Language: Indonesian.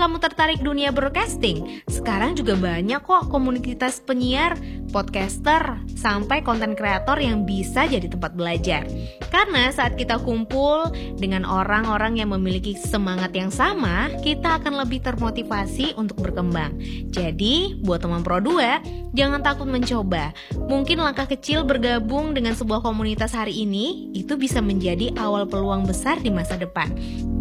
kamu tertarik dunia broadcasting, sekarang juga banyak kok komunitas penyiar, podcaster, sampai konten kreator yang bisa jadi tempat belajar. Karena saat kita kumpul dengan orang-orang yang memiliki semangat yang sama, kita akan lebih termotivasi untuk berkembang. Jadi, buat teman Pro 2, jangan takut mencoba. Mungkin langkah kecil bergabung dengan sebuah komunitas hari ini, itu bisa menjadi awal peluang besar di masa depan.